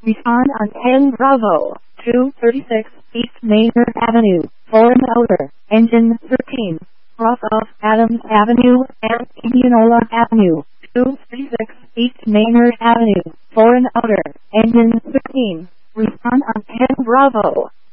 Respond on 10 Bravo, 236 East Maynard Avenue, Foreign Outer, Engine 13, cross off Adams Avenue and Indianola Avenue, 236 East Maynard Avenue, Foreign Outer, Engine 13. Respond on 10 Bravo.